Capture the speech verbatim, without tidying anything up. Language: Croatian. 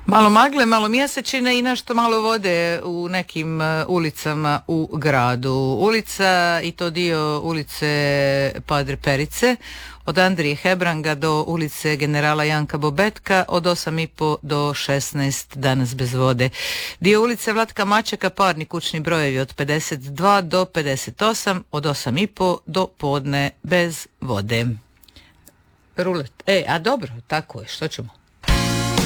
Malo magle, malo mjesečine i nešto malo vode u nekim uh, ulicama u gradu. Ulica, i to dio ulice Padre Perice, od Andrije Hebranga do ulice generala Janka Bobetka, od osam i po do šesnaest danas bez vode. Dio ulice Vlatka Mačeka, parni kućni brojevi od pedeset dva do pedeset osam, od osam i po do podne bez vode. Rulet. E, a dobro, tako je, što ćemo?